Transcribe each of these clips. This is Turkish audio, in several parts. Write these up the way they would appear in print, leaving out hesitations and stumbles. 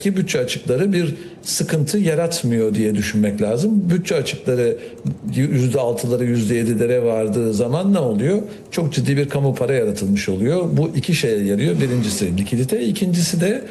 bütçe açıkları bir sıkıntı yaratmıyor diye düşünmek lazım. Bütçe açıkları %6'lara %7'lere vardığı zaman ne oluyor? Çok ciddi bir kamu para yaratılmış oluyor. Bu iki şeye yarıyor. Birincisi likidite, ikincisi de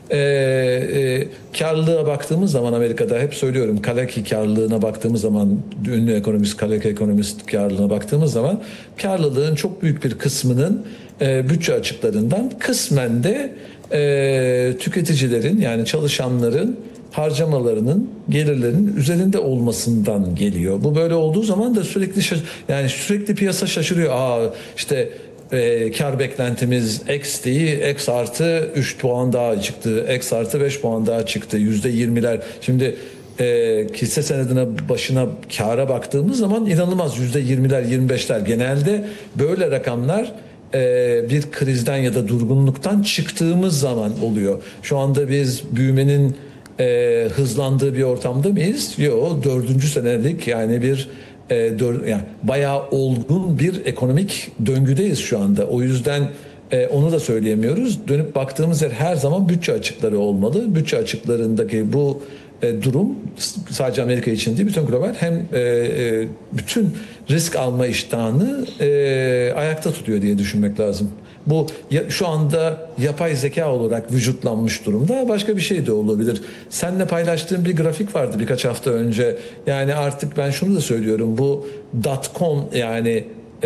karlılığa baktığımız zaman, Amerika'da hep söylüyorum, Kalaki karlılığına baktığımız zaman, ünlü ekonomist Kalaki ekonomist karlılığına baktığımız zaman karlılığın çok büyük bir kısmının bütçe açıklarından, kısmen de tüketicilerin, yani çalışanların harcamalarının, gelirlerinin üzerinde olmasından geliyor. Bu böyle olduğu zaman da sürekli piyasa şaşırıyor. İşte kar beklentimiz X değil, X artı 3 puan daha çıktı, X artı 5 puan daha çıktı, %20'ler. Şimdi hisse senedine başına kâra baktığımız zaman inanılmaz %20'ler, 25'ler. Genelde böyle rakamlar bir krizden ya da durgunluktan çıktığımız zaman oluyor. Şu anda biz büyümenin hızlandığı bir ortamda mıyız? Yok, dördüncü senelik, yani yani bayağı olgun bir ekonomik döngüdeyiz şu anda. O yüzden onu da söyleyemiyoruz. Dönüp baktığımız yer her zaman bütçe açıkları olmalı. Bütçe açıklarındaki bu durum sadece Amerika için değil, bütün global, hem bütün risk alma iştahını ayakta tutuyor diye düşünmek lazım. Bu şu anda yapay zeka olarak vücutlanmış durumda. Başka bir şey de olabilir. Seninle paylaştığım bir grafik vardı birkaç hafta önce. Yani artık ben şunu da söylüyorum. Bu .com, yani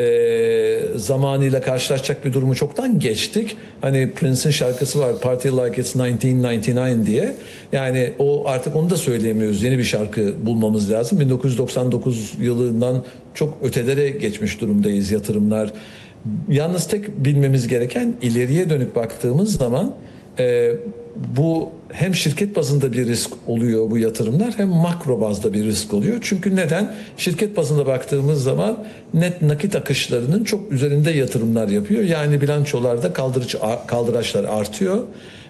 zamanıyla karşılaşacak bir durumu çoktan geçtik. Hani Prince'in şarkısı var, Party Like It's 1999 diye. Yani artık onu da söyleyemiyoruz. Yeni bir şarkı bulmamız lazım. 1999 yılından çok ötelere geçmiş durumdayız yatırımlar. Yalnız tek bilmemiz gereken, ileriye dönük baktığımız zaman bu hem şirket bazında bir risk oluyor bu yatırımlar, hem makro bazda bir risk oluyor. Çünkü neden? Şirket bazında baktığımız zaman net nakit akışlarının çok üzerinde yatırımlar yapıyor. Yani bilançolarda kaldıraçlar artıyor.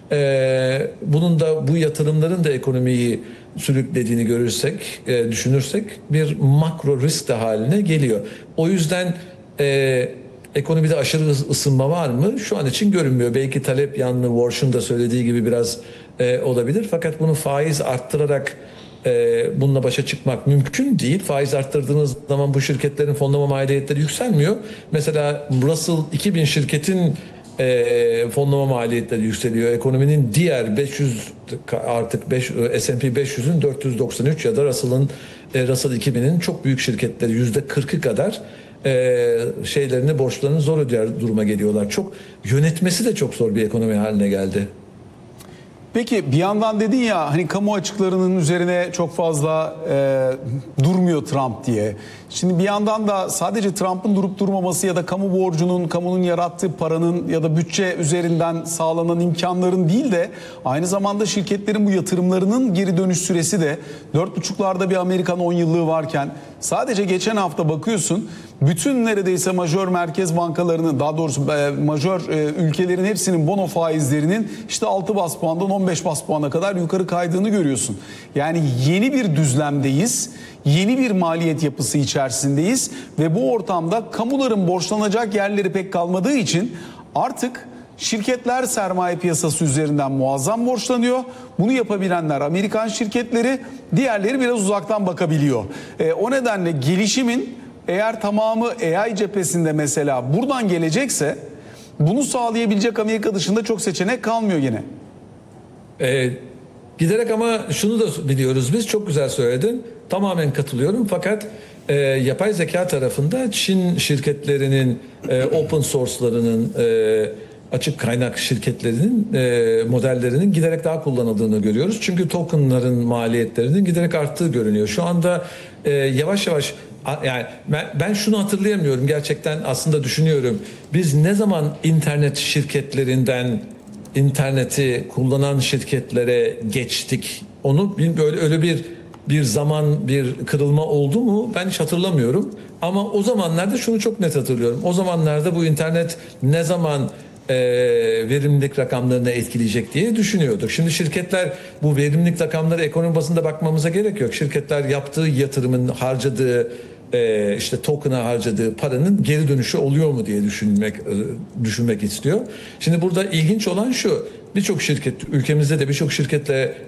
Bunun da, bu yatırımların da ekonomiyi sürüklediğini düşünürsek bir makro risk de haline geliyor. O yüzden ekonomide aşırı ısınma var mı? Şu an için görünmüyor. Belki talep yanını, Warsh'un da söylediği gibi biraz olabilir. Fakat bunu faiz arttırarak bununla başa çıkmak mümkün değil. Faiz arttırdığınız zaman bu şirketlerin fonlama maliyetleri yükselmiyor. Mesela Russell 2000 şirketin fonlama maliyetleri yükseliyor. Ekonominin diğer 500, artık S&P 500'ün 493 ya da Russell 2000'in çok büyük şirketleri %40'ı kadar borçlarını zor öder duruma geliyorlar. Yönetmesi de çok zor bir ekonomi haline geldi. Peki bir yandan dedin ya, hani kamu açıklarının üzerine çok fazla durmuyor Trump diye. Şimdi bir yandan da sadece Trump'ın durup durmaması ya da kamu borcunun, kamunun yarattığı paranın ya da bütçe üzerinden sağlanan imkanların değil de aynı zamanda şirketlerin bu yatırımlarının geri dönüş süresi de 4,5'larda bir Amerikan 10 yıllığı varken, sadece geçen hafta bakıyorsun bütün neredeyse majör merkez bankalarının, daha doğrusu majör ülkelerin hepsinin bono faizlerinin işte 6 bas puandan 15 bas puana kadar yukarı kaydığını görüyorsun. Yani yeni bir düzlemdeyiz. Yeni bir maliyet yapısı içerisindeyiz ve bu ortamda kamuların borçlanacak yerleri pek kalmadığı için artık şirketler sermaye piyasası üzerinden muazzam borçlanıyor. Bunu yapabilenler Amerikan şirketleri, diğerleri biraz uzaktan bakabiliyor. O nedenle gelişimin eğer tamamı AI cephesinde mesela buradan gelecekse, bunu sağlayabilecek Amerika dışında çok seçenek kalmıyor yine. Giderek, ama şunu da biliyoruz biz, çok güzel söyledin. Tamamen katılıyorum, fakat yapay zeka tarafında Çin şirketlerinin, open source'larının, açık kaynak şirketlerinin modellerinin giderek daha kullanıldığını görüyoruz. Çünkü tokenların maliyetlerinin giderek arttığı görünüyor. Şu anda yavaş yavaş, yani ben şunu hatırlayamıyorum gerçekten, aslında düşünüyorum. Biz ne zaman internet şirketlerinden interneti kullanan şirketlere geçtik? Onu böyle öyle bir zaman, bir kırılma oldu mu? Ben hiç hatırlamıyorum. Ama o zamanlarda şunu çok net hatırlıyorum. O zamanlarda bu internet ne zaman verimlilik rakamlarını etkileyecek diye düşünüyorduk. Şimdi şirketler, bu verimlilik rakamları ekonomi bazında bakmamıza gerek yok. Şirketler yaptığı yatırımın, harcadığı işte token'a harcadığı paranın geri dönüşü oluyor mu diye düşünmek istiyor. Şimdi burada ilginç olan şu: birçok şirket, ülkemizde de birçok şirketle